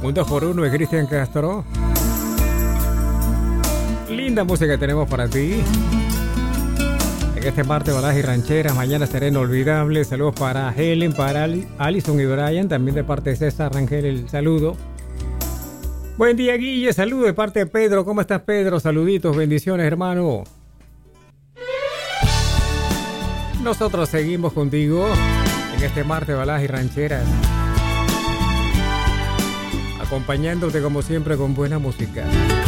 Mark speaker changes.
Speaker 1: Un 2x1 de Cristian Castro. Linda música tenemos para ti. En este martes baladas y rancheras. Mañana será inolvidable. Saludos para Helen, para Alison y Brian. También de parte de César Rangel el saludo. Buen día, Guille. Saludo de parte de Pedro. ¿Cómo estás, Pedro? Saluditos, bendiciones, hermano. Nosotros seguimos contigo en este martes baladas y rancheras, acompañándote como siempre con buena música.